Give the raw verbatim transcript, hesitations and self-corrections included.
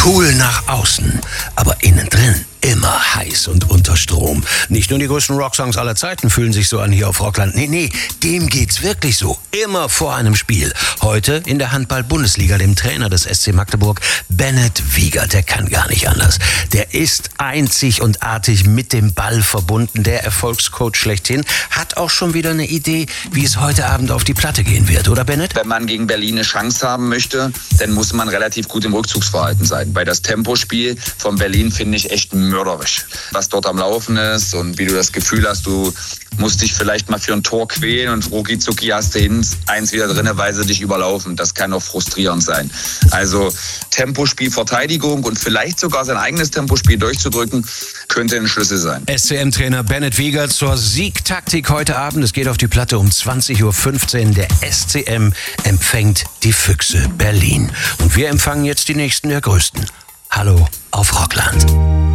Cool nach außen, aber innen drin immer heiß und unter Strom. Nicht nur die größten Rocksongs aller Zeiten fühlen sich so an hier auf Rockland. Nee, nee, dem geht's wirklich so. Immer vor einem Spiel. Heute in der Handball-Bundesliga, dem Trainer des S C Magdeburg, Bennett Wiegert. Der kann gar nicht anders. Der ist einzig und artig mit dem Ball verbunden. Der Erfolgscoach schlechthin hat auch schon wieder eine Idee, wie es heute Abend auf die Platte gehen wird. Oder, Bennett? Wenn man gegen Berlin eine Chance haben möchte, dann muss man relativ gut im Rückzugsverhalten sein. Weil das Tempospiel von Berlin finde ich echt mörderisch. Was dort am Laufen ist und wie du das Gefühl hast, du musst dich vielleicht mal für ein Tor quälen und rucki zucki hast du hin, eins wieder drinne, weil sie dich überlaufen. Das kann auch frustrierend sein. Also Tempospiel, Verteidigung und vielleicht sogar sein eigenes Tempospiel durchzudrücken, könnte ein Schlüssel sein. S C M-Trainer Bennett Wiegert zur Siegtaktik heute Abend. Es geht auf die Platte um zwanzig Uhr fünfzehn. Der S C M empfängt die Füchse Berlin. Und wir empfangen jetzt die nächsten der Größten. Hallo auf Rockland.